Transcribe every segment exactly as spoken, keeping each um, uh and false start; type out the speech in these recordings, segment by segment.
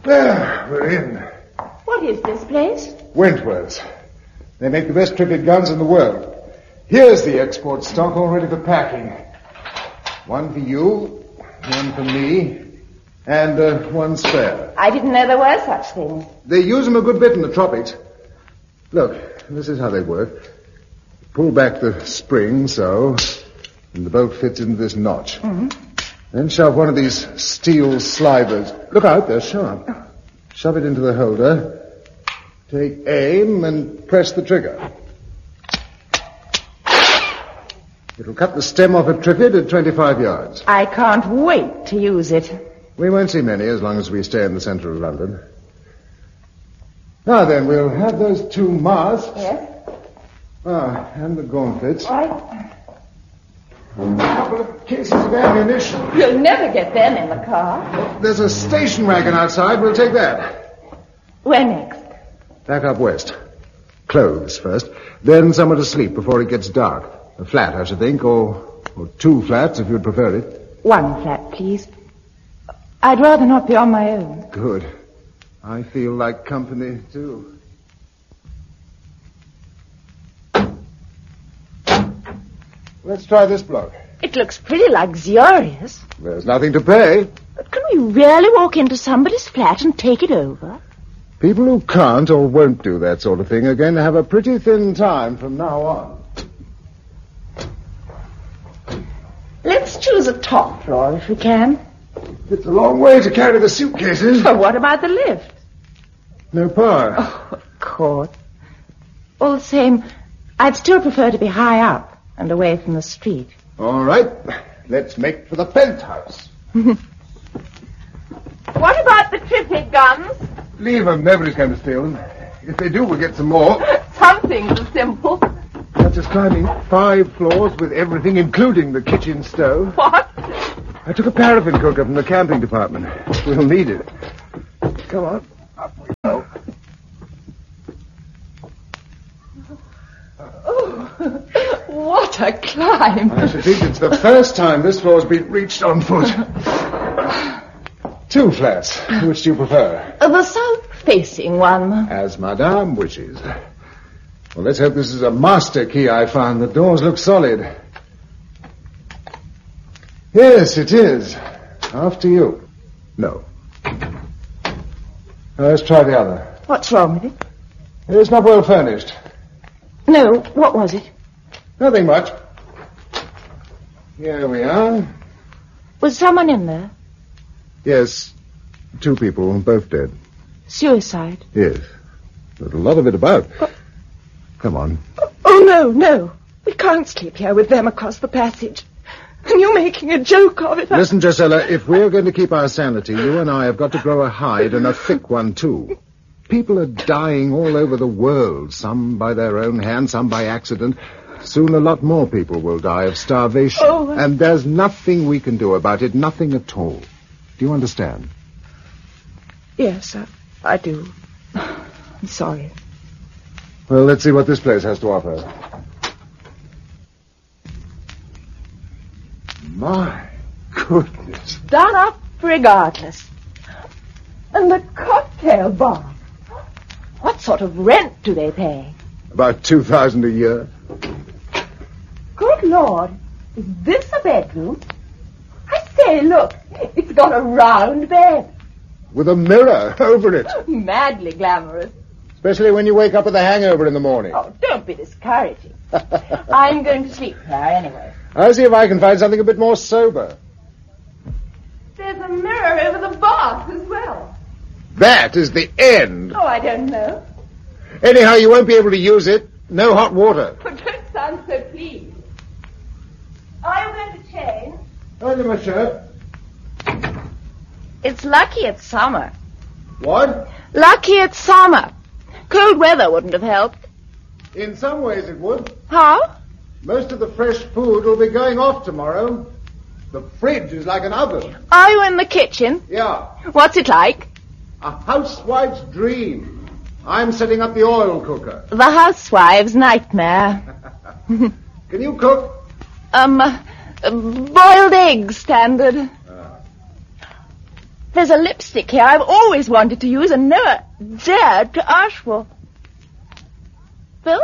There, we're in. What is this place? Wentworth's. They make the best triplet guns in the world. Here's the export stock all ready for packing. One for you, one for me, and uh, one spare. I didn't know there were such things. They use them a good bit in the tropics. Look, this is how they work. Pull back the spring, so, and the bolt fits into this notch. Mm-hmm. Then shove one of these steel slivers. Look out, they're sharp. Shove it into the holder. Take aim and press the trigger. It'll cut the stem off a triplet at twenty-five yards. I can't wait to use it. We won't see many as long as we stay in the centre of London. Now then, we'll have those two masks. Yes? Ah, and the gauntlets. Right. A couple of cases of ammunition. You'll never get them in the car. There's a station wagon outside. We'll take that. Where next? Back up west. Clothes first. Then somewhere to sleep before it gets dark. A flat, I should think, or, or two flats if you'd prefer it. One flat, please. I'd rather not be on my own. Good. I feel like company, too. Let's try this block. It looks pretty luxurious. There's nothing to pay. But can we really walk into somebody's flat and take it over? People who can't or won't do that sort of thing are going to have a pretty thin time from now on. Let's choose a top floor if we can. It's a long way to carry the suitcases. But what about the lift? No power. Oh, of course. All the same, I'd still prefer to be high up and away from the street. All right. Let's make for the penthouse. What about the triplet guns? Leave them. Nobody's going to steal them. If they do, we'll get some more. Some things are simple. Such as climbing five floors with everything, including the kitchen stove. What? I took a paraffin cooker from the camping department. We'll need it. Come on. Up we go. Oh, what a climb. I should think it's the first time this floor's been reached on foot. Two flats. Which do you prefer? The south-facing one. As Madame wishes. Well, let's hope this is a master key I found. The doors look solid. Yes, it is. After you. No. Now, let's try the other. What's wrong with it? It's not well furnished. No, what was it? Nothing much. Here we are. Was someone in there? Yes. Two people, both dead. Suicide? Yes. There's a lot of it about. Oh. Come on. Oh, oh, no, no. We can't sleep here with them across the passage. And you're making a joke of it. Listen, Drusilla, if we're going to keep our sanity, you and I have got to grow a hide, and a thick one, too. People are dying all over the world, some by their own hand, some by accident. Soon a lot more people will die of starvation. Oh, uh... And there's nothing we can do about it, nothing at all. Do you understand? Yes, I, I do. I'm sorry. Well, let's see what this place has to offer. My goodness. Done up regardless. And the cocktail bar. What sort of rent do they pay? About two thousand a year. Good Lord. Is this a bedroom? I say, look. It's got a round bed. With a mirror over it. Madly glamorous. Especially when you wake up with a hangover in the morning. Oh, don't be discouraging. I'm going to sleep here anyway. I'll see if I can find something a bit more sober. There's a mirror over the bath as well. That is the end. Oh, I don't know. Anyhow, you won't be able to use it. No hot water. Oh, don't sound so pleased. Are you going to change? Under my shirt. It's lucky it's summer. What? Lucky it's summer. Cold weather wouldn't have helped. In some ways it would. How? Most of the fresh food will be going off tomorrow. The fridge is like an oven. Are you in the kitchen? Yeah. What's it like? A housewife's dream. I'm setting up the oil cooker. The housewife's nightmare. Can you cook? Um, uh, boiled eggs, standard. Ah. There's a lipstick here I've always wanted to use and never dared to ask for. Bill?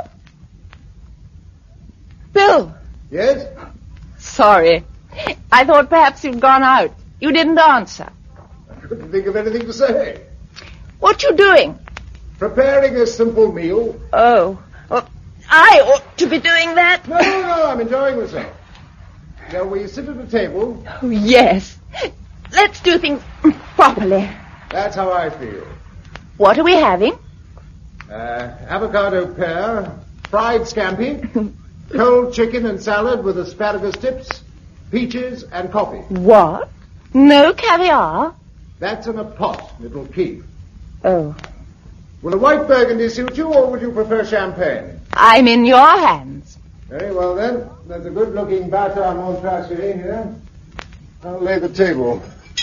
Bill? Yes? Sorry. I thought perhaps you'd gone out. You didn't answer. I couldn't think of anything to say. What you doing? Preparing a simple meal. Oh. Well, I ought to be doing that. No, no, no, I'm enjoying myself. Shall we sit at a table? Oh, yes. Let's do things properly. That's how I feel. What are we having? Uh, avocado pear, fried scampi, cold chicken and salad with asparagus tips, peaches and coffee. What? No caviar? That's in a pot. It'll keep. Oh. Will a white burgundy suit you, or would you prefer champagne? I'm in your hands. Very well, then. There's a good-looking Baton Montrachet here. I'll lay the table.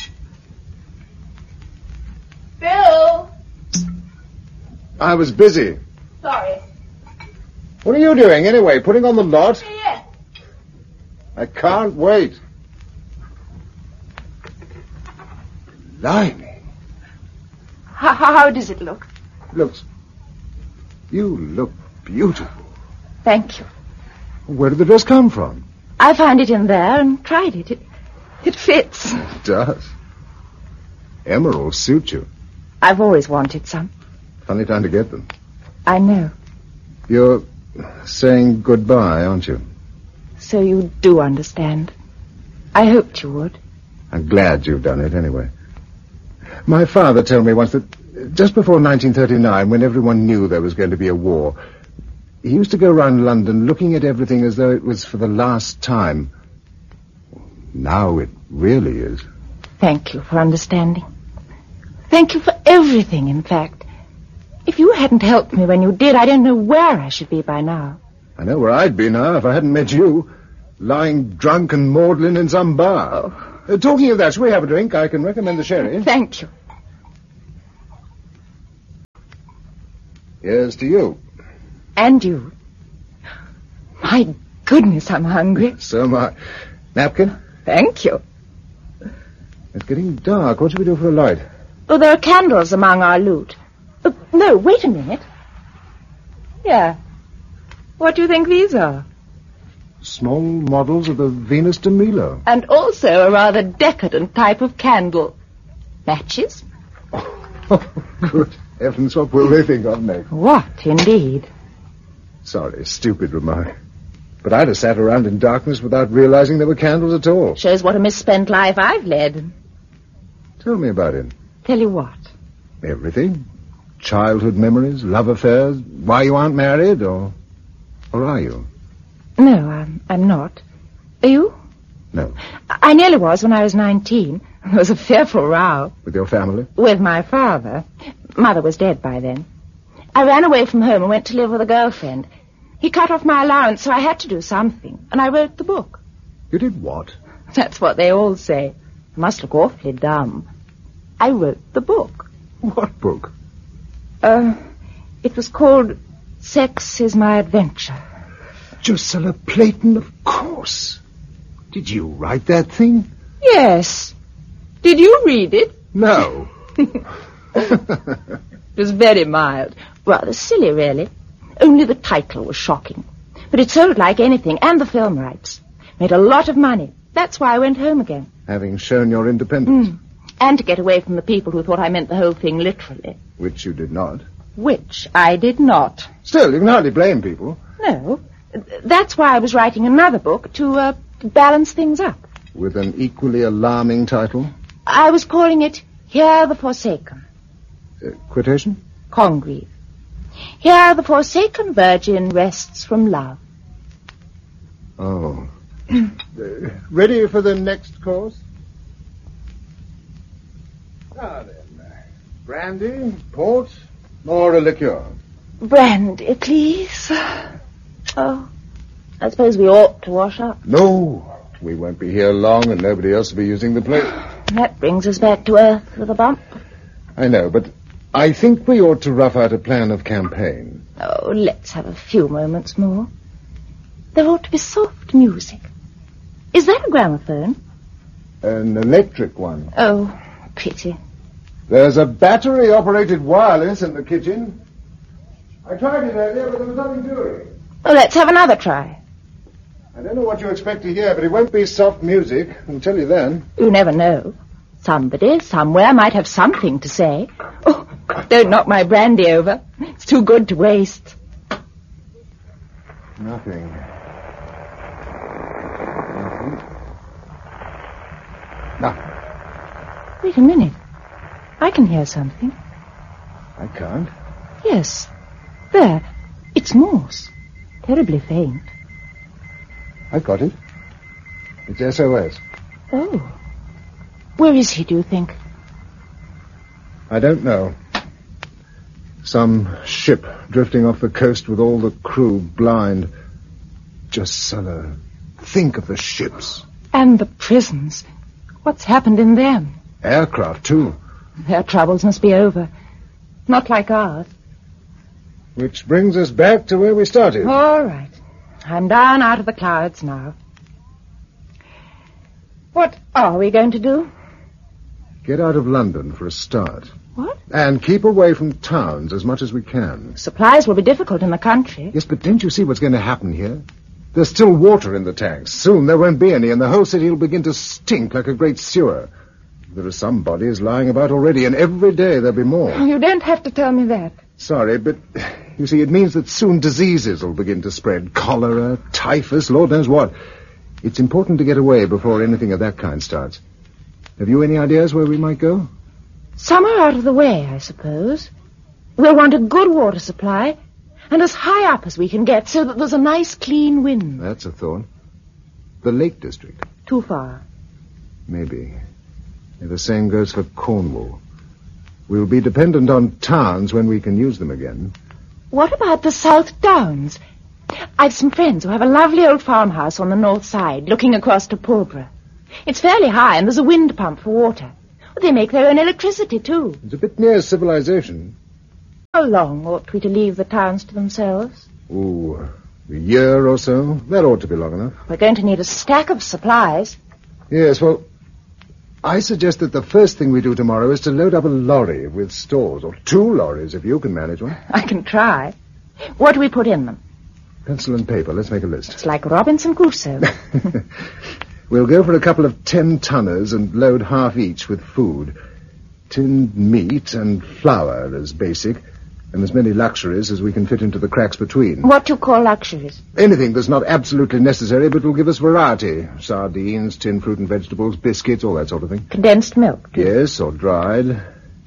Bill! I was busy. Sorry. What are you doing, anyway? Putting on the lot? Yes. I can't wait. Blimey. How, how does it look? Looks... You look beautiful. Thank you. Where did the dress come from? I found it in there and tried it. It, it fits. It does. Emeralds suit you. I've always wanted some. Funny time to get them. I know. You're saying goodbye, aren't you? So you do understand. I hoped you would. I'm glad you've done it, anyway. My father told me once that just before nineteen thirty-nine, when everyone knew there was going to be a war, he used to go around London looking at everything as though it was for the last time. Now it really is. Thank you for understanding. Thank you for everything, in fact. If you hadn't helped me when you did, I don't know where I should be by now. I know where I'd be now if I hadn't met you, lying drunk and maudlin in some bar. Oh. Uh, talking of that, shall we have a drink? I can recommend the sherry. Thank you. Here's to you. And you. My goodness, I'm hungry. So am I. Napkin? Thank you. It's getting dark. What should we do for a light? Oh, there are candles among our loot. Oh, no, wait a minute. Yeah. What do you think these are? Small models of the Venus de Milo. And also a rather decadent type of candle. Matches? Oh, good heavens, what will they think of next? What, indeed? Sorry, stupid remark. But I'd have sat around in darkness without realizing there were candles at all. Shows what a misspent life I've led. Tell me about it. Tell you what? Everything. Childhood memories, love affairs, why you aren't married, or... Or are you? No, I'm, I'm not. Are you? No. I nearly was when I was nineteen. There was a fearful row. With your family? With my father. Mother was dead by then. I ran away from home and went to live with a girlfriend. He cut off my allowance, so I had to do something. And I wrote the book. You did what? That's what they all say. I must look awfully dumb. I wrote the book. What book? Uh, it was called Sex is My Adventure. Drusilla Playton, of course. Did you write that thing? Yes. Did you read it? No. It was very mild. Rather silly, really. Only the title was shocking. But it sold like anything, and the film rights. Made a lot of money. That's why I went home again. Having shown your independence. Mm. And to get away from the people who thought I meant the whole thing literally. Which you did not. Which I did not. Still, you can hardly blame people. No. That's why I was writing another book, to, uh, to balance things up. With an equally alarming title? I was calling it Here the Forsaken. Uh, quotation? Congreve. Here the forsaken virgin rests from love. Oh. uh, ready for the next course? Now then, uh, brandy, port, or a liqueur? Brandy, please. Oh, I suppose we ought to wash up. No, we won't be here long and nobody else will be using the place. That brings us back to earth with a bump. I know, but I think we ought to rough out a plan of campaign. Oh, let's have a few moments more. There ought to be soft music. Is that a gramophone? An electric one. Oh, pity. There's a battery-operated wireless in the kitchen. I tried it earlier, but there was nothing doing. Well, let's have another try. I don't know what you expect to hear, but it won't be soft music. I'll tell you then. You never know. Somebody, somewhere, might have something to say. Oh, don't knock my brandy over. It's too good to waste. Nothing. Nothing. Now. Wait a minute. I can hear something. I can't. Yes. There. It's Morse. Terribly faint. I got it. It's S O S. Oh. Where is he, do you think? I don't know. Some ship drifting off the coast with all the crew blind. Drusilla, think of the ships. And the prisons. What's happened in them? Aircraft, too. Their troubles must be over. Not like ours. Which brings us back to where we started. All right. I'm down out of the clouds now. What are we going to do? Get out of London for a start. What? And keep away from towns as much as we can. Supplies will be difficult in the country. Yes, but don't you see what's going to happen here? There's still water in the tanks. Soon there won't be any, and the whole city will begin to stink like a great sewer. There are some bodies lying about already, and every day there'll be more. Oh, you don't have to tell me that. Sorry, but you see, it means that soon diseases will begin to spread. Cholera, typhus, Lord knows what. It's important to get away before anything of that kind starts. Have you any ideas where we might go? Somewhere out of the way, I suppose. We'll want a good water supply, and as high up as we can get, so that there's a nice, clean wind. That's a thought. The Lake District. Too far. Maybe. The same goes for Cornwall. We'll be dependent on towns when we can use them again. What about the South Downs? I've some friends who have a lovely old farmhouse on the north side, looking across to Pulborough. It's fairly high, and there's a wind pump for water. They make their own electricity, too. It's a bit near civilization. How long ought we to leave the towns to themselves? Ooh, a year or so. That ought to be long enough. We're going to need a stack of supplies. Yes, well, I suggest that the first thing we do tomorrow is to load up a lorry with stores, or two lorries if you can manage one. I can try. What do we put in them? Pencil and paper. Let's make a list. It's like Robinson Crusoe. We'll go for a couple of ten-tonners and load half each with food. Tinned meat and flour as basic, and as many luxuries as we can fit into the cracks between. What do you call luxuries? Anything that's not absolutely necessary but will give us variety. Sardines, tinned fruit and vegetables, biscuits, all that sort of thing. Condensed milk, too. Yes, or dried.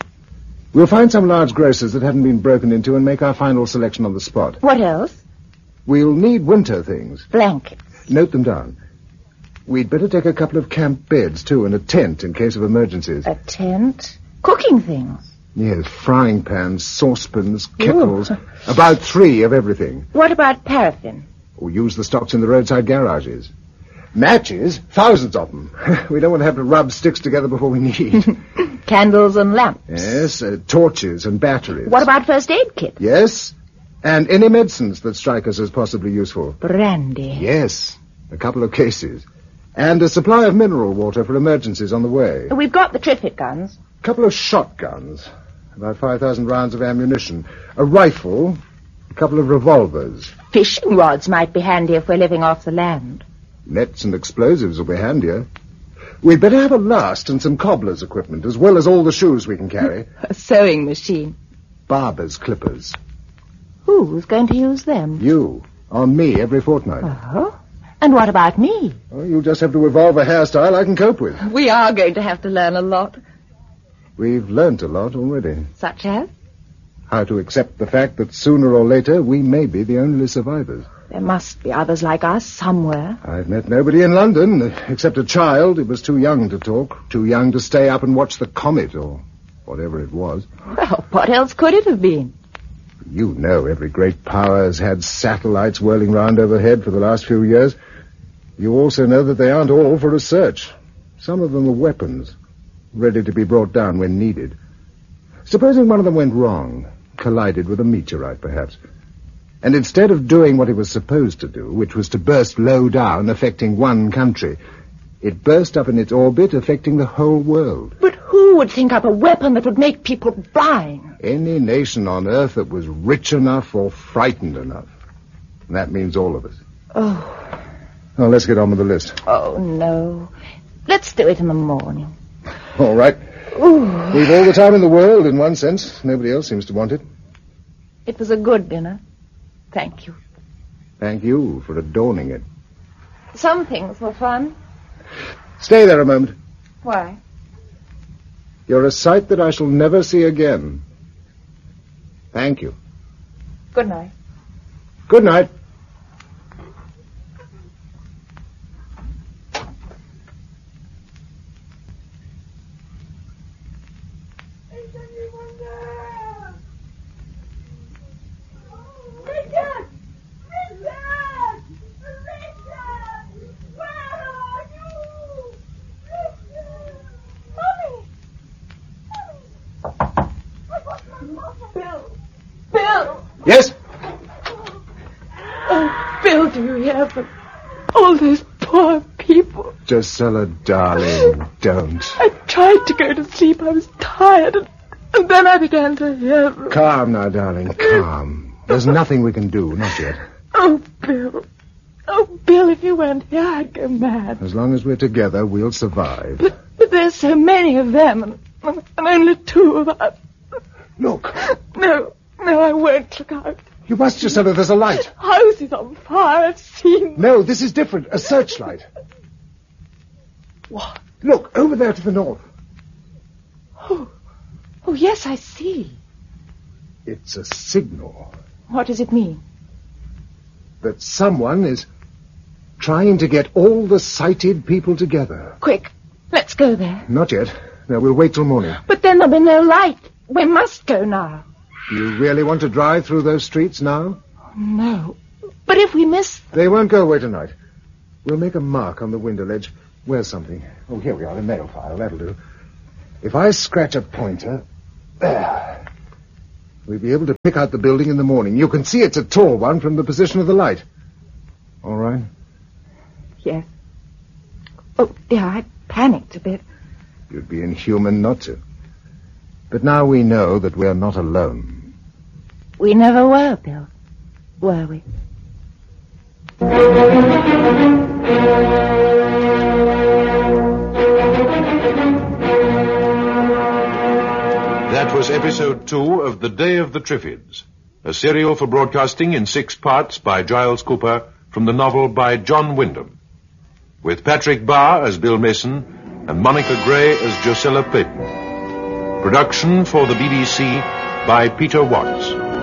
We'll find some large grocers that haven't been broken into and make our final selection on the spot. What else? We'll need winter things. Blankets. Note them down. We'd better take a couple of camp beds, too, and a tent in case of emergencies. A tent? Cooking things? Yes, frying pans, saucepans, kettles. Ooh. About three of everything. What about paraffin? Or use the stocks in the roadside garages. Matches? Thousands of them. We don't want to have to rub sticks together before we need. Candles and lamps. Yes, uh, torches and batteries. What about first aid kit? Yes, and any medicines that strike us as possibly useful. Brandy. Yes, a couple of cases. And a supply of mineral water for emergencies on the way. We've got the Triffitt guns. A couple of shotguns. About five thousand rounds of ammunition. A rifle. A couple of revolvers. Fishing rods might be handy if we're living off the land. Nets and explosives will be handier. We'd better have a last and some cobbler's equipment, as well as all the shoes we can carry. A sewing machine. Barber's clippers. Who's going to use them? You. On me every fortnight. Oh? And what about me? Oh, you'll just have to evolve a hairstyle I can cope with. We are going to have to learn a lot. We've learnt a lot already. Such as? How to accept the fact that sooner or later we may be the only survivors. There must be others like us somewhere. I've met nobody in London, except a child. It was too young to talk, too young to stay up and watch the comet, or whatever it was. Well, what else could it have been? You know every great power has had satellites whirling round overhead for the last few years. You also know that they aren't all for research. Some of them are weapons, ready to be brought down when needed. Supposing one of them went wrong, collided with a meteorite, perhaps, and instead of doing what it was supposed to do, which was to burst low down, affecting one country, it burst up in its orbit, affecting the whole world. But who who would think up a weapon that would make people blind? Any nation on earth that was rich enough or frightened enough. And that means all of us. Oh. Well, let's get on with the list. Oh, no. Let's do it in the morning. All right. Ooh. We've all the time in the world, in one sense. Nobody else seems to want it. It was a good dinner. Thank you. Thank you for adorning it. Some things were fun. Stay there a moment. Why? You're a sight that I shall never see again. Thank you. Good night. Good night. Yes? Oh, Bill, do you hear them? All those poor people. Gisela, darling, don't. I tried to go to sleep. I was tired, and, and then I began to hear them. Calm now, darling, calm. There's nothing we can do, not yet. Oh, Bill. Oh, Bill, if you weren't here, I'd go mad. As long as we're together, we'll survive. But, but there's so many of them, and, and only two of us. Look. No. No, I won't look out. You must, Gisela, there's a light. House is on fire, I've seen. No, this is different. A searchlight. What? Look, over there to the north. Oh, oh, yes, I see. It's a signal. What does it mean? That someone is trying to get all the sighted people together. Quick, let's go there. Not yet. No, we'll wait till morning. But then there'll be no light. We must go now. Do you really want to drive through those streets now? No. But if we miss... They won't go away tonight. We'll make a mark on the window ledge. Where's something? Oh, here we are, a nail file. That'll do. If I scratch a pointer... There. We'll be able to pick out the building in the morning. You can see it's a tall one from the position of the light. All right? Yes. Oh, dear, I panicked a bit. You'd be inhuman not to. But now we know that we're not alone. We never were, Bill. Were we? That was episode two of The Day of the Triffids, a serial for broadcasting in six parts by Giles Cooper from the novel by John Wyndham, with Patrick Barr as Bill Mason and Monica Gray as Gisela Peyton. Production for the B B C by Peter Watts.